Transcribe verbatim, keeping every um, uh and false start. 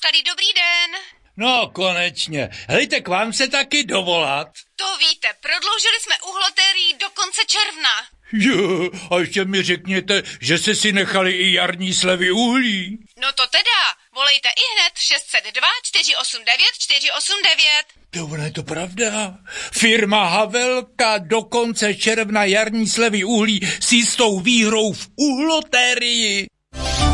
Michali, dobrý den. No, konečně. Hejte, k vám se taky dovolat. To víte, prodloužili jsme uhlotérii do konce června. Jo, a ještě mi řekněte, že se si nechali i jarní slevy uhlí. No to teda, volejte i hned šest set dva čtyři osm devět čtyři osm devět. To ono je to pravda. Firma Havelka do konce června jarní slevy uhlí s jistou výhrou v uhlotérii.